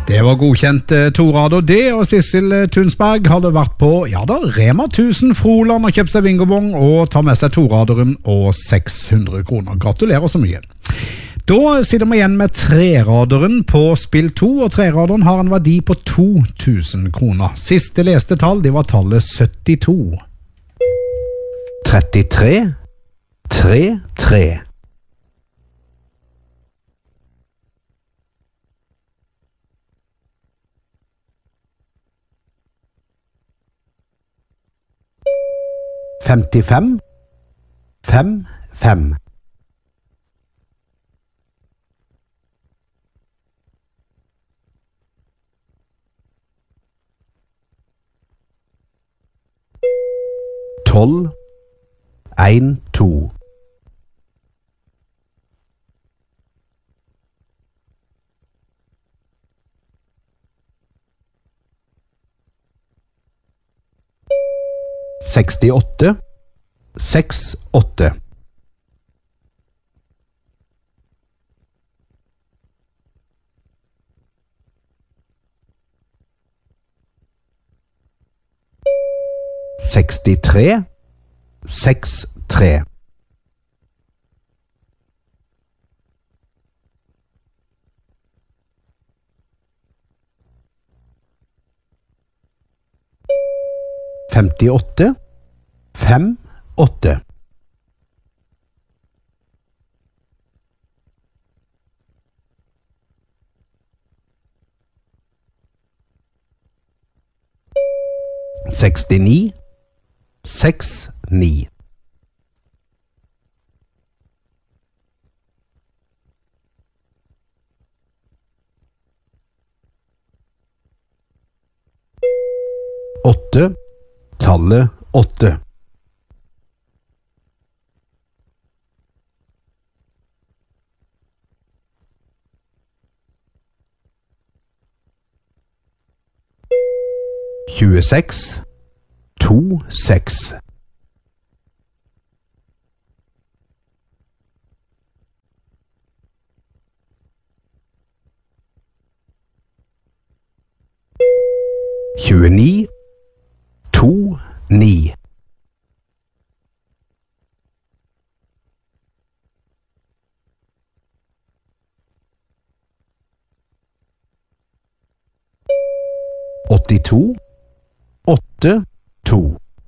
Det var godkjent Torader det, og Sissel Tunsberg hadde vært på, Rema 1000 Froland og kjøpt seg bingobong og tar med seg Toraderen og 600 kroner. Gratulerer så mye. Da sitter vi igjen med treraderen på spill 2, og treraderen har en verdi på 2000 kroner. Siste leste tall, det var tallet 72. 33, 3, 3. 55, 5, 5. 12, 1, 2. 68, 6, 8. 63, 6, 3. 58, 5, 8. 69, 6, 9. 8, tallet 8. 26, 2, 6. 29, 2, 9. 82, 8, 2.